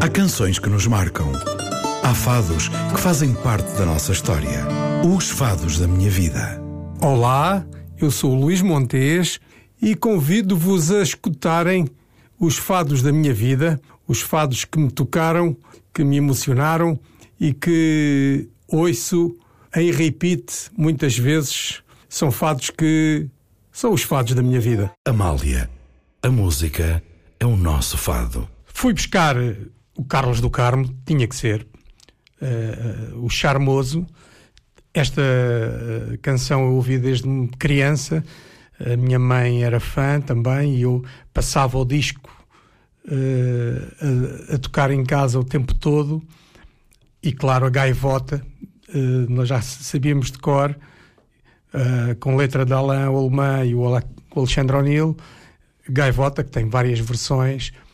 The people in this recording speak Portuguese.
Há canções que nos marcam. Há fados que fazem parte da nossa história. Os fados da minha vida. Olá, eu sou o Luís Montes e convido-vos a escutarem os fados da minha vida, os fados que me tocaram, que me emocionaram e que ouço em repeat muitas vezes. São fados que são os fados da minha vida. Amália, a música é o nosso fado. Fui buscar o Carlos do Carmo, tinha que ser, o Charmoso. Esta canção eu ouvi desde criança, a minha mãe era fã também e eu passava o disco a tocar em casa o tempo todo. E claro, a Gaivota, nós já sabíamos de cor, com letra de Alain Alemã e o Alexandre O'Neill. Gaivota, que tem várias versões.